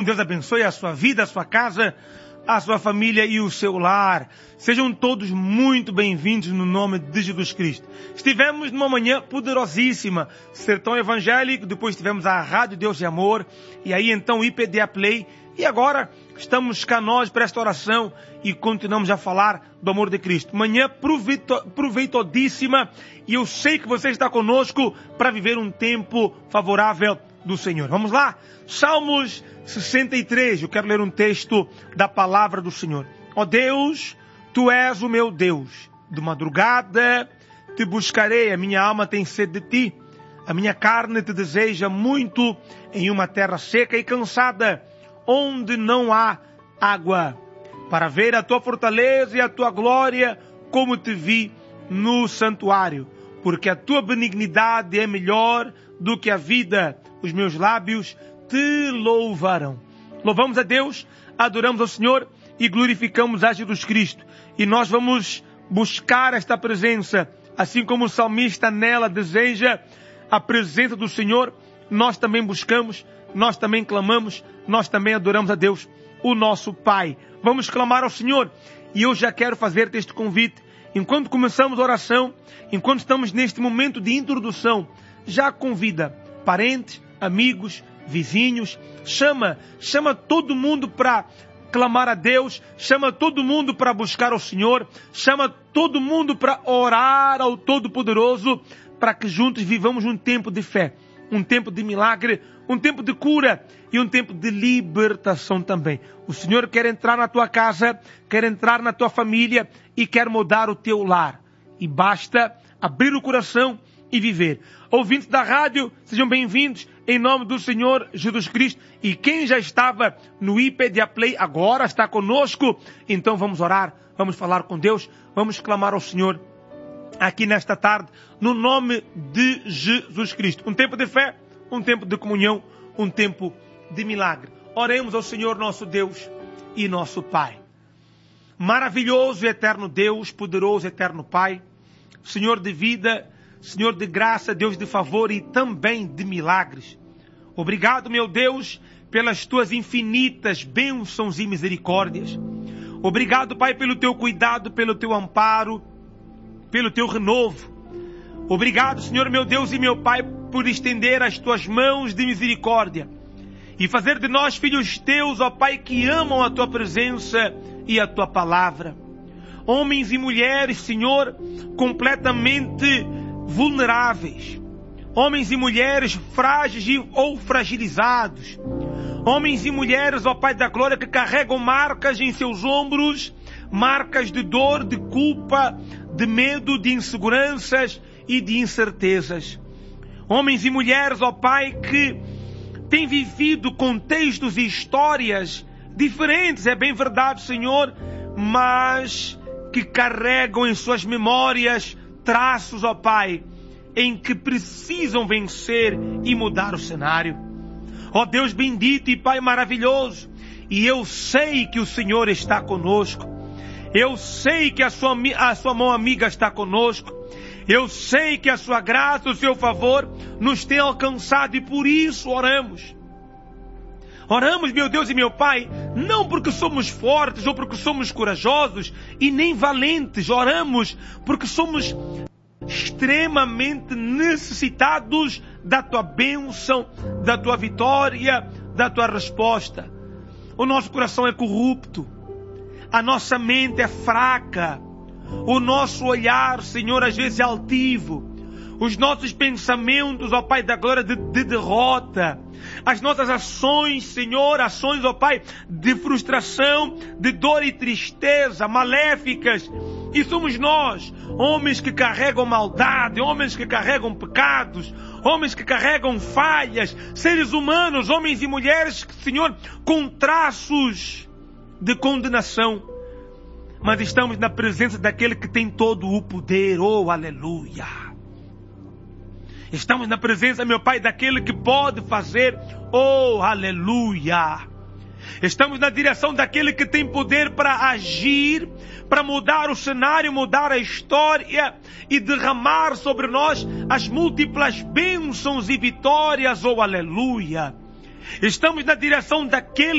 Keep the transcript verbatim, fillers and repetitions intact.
Deus abençoe a sua vida, a sua casa, a sua família e o seu lar. Sejam todos muito bem-vindos no nome de Jesus Cristo. Estivemos numa manhã poderosíssima, Sertão Evangélico, depois tivemos a Rádio Deus de Amor, e aí então o I P D A Play, e agora estamos cá nós para esta oração e continuamos a falar do amor de Cristo. Manhã proveito, proveitodíssima, e eu sei que você está conosco para viver um tempo favorável do Senhor. Vamos lá? Salmos sessenta e três, eu quero ler um texto da palavra do Senhor. Ó Deus, Tu és o meu Deus, de madrugada te buscarei, a minha alma tem sede de Ti, a minha carne te deseja muito em uma terra seca e cansada, onde não há água, para ver a Tua fortaleza e a Tua glória, como te vi no santuário, porque a Tua benignidade é melhor do que a vida, os meus lábios te louvarão. Louvamos a Deus, adoramos ao Senhor e glorificamos a Jesus Cristo. E nós vamos buscar esta presença, assim como o salmista nela deseja a presença do Senhor, nós também buscamos, nós também clamamos, nós também adoramos a Deus, o nosso Pai. Vamos clamar ao Senhor, e eu já quero fazer-te este convite. Enquanto começamos a oração, enquanto estamos neste momento de introdução, já convida parentes, amigos, vizinhos, chama, chama todo mundo para clamar a Deus, chama todo mundo para buscar ao Senhor, chama todo mundo para orar ao Todo-Poderoso, para que juntos vivamos um tempo de fé, um tempo de milagre, um tempo de cura e um tempo de libertação também. O Senhor quer entrar na tua casa, quer entrar na tua família e quer mudar o teu lar. E basta abrir o coração e viver. Ouvintes da rádio, sejam bem-vindos em nome do Senhor Jesus Cristo. E quem já estava no I P D A Play agora está conosco. Então vamos orar, vamos falar com Deus, vamos clamar ao Senhor aqui nesta tarde, no nome de Jesus Cristo. Um tempo de fé, um tempo de comunhão, um tempo de milagre. Oremos ao Senhor nosso Deus e nosso Pai. Maravilhoso e eterno Deus, poderoso e eterno Pai, Senhor de vida, Senhor de graça, Deus de favor e também de milagres. Obrigado, meu Deus, pelas Tuas infinitas bênçãos e misericórdias. Obrigado, Pai, pelo Teu cuidado, pelo Teu amparo, pelo Teu renovo. Obrigado, Senhor, meu Deus e meu Pai, por estender as Tuas mãos de misericórdia e fazer de nós filhos Teus, ó Pai, que amam a Tua presença e a Tua palavra. Homens e mulheres, Senhor, completamente vulneráveis. Homens e mulheres frágeis ou fragilizados. Homens e mulheres, ó Pai da glória, que carregam marcas em seus ombros, marcas de dor, de culpa, de medo, de inseguranças e de incertezas. Homens e mulheres, ó Pai, que têm vivido contextos e histórias diferentes, é bem verdade, Senhor, mas que carregam em suas memórias traços, ó Pai, em que precisam vencer e mudar o cenário. Ó Deus bendito e Pai maravilhoso, e eu sei que o Senhor está conosco. Eu sei que a sua, a sua mão amiga está conosco. Eu sei que a sua graça, o seu favor nos tem alcançado e por isso oramos. Oramos, meu Deus e meu Pai, não porque somos fortes ou porque somos corajosos e nem valentes. Oramos porque somos extremamente necessitados da Tua bênção, da Tua vitória, da Tua resposta. O nosso coração é corrupto. A nossa mente é fraca. O nosso olhar, Senhor, às vezes é altivo. Os nossos pensamentos, ó Pai da glória, de, de derrota. As nossas ações, Senhor, ações, ó Pai, de frustração, de dor e tristeza, maléficas. E somos nós, homens que carregam maldade, homens que carregam pecados, homens que carregam falhas, seres humanos, homens e mulheres, Senhor, com traços de condenação. Mas estamos na presença daquele que tem todo o poder. Oh, aleluia! Estamos na presença, meu Pai, daquele que pode fazer. Oh, aleluia! Estamos na direção daquele que tem poder para agir, para mudar o cenário, mudar a história e derramar sobre nós as múltiplas bênçãos e vitórias. Oh, aleluia! Estamos na direção daquele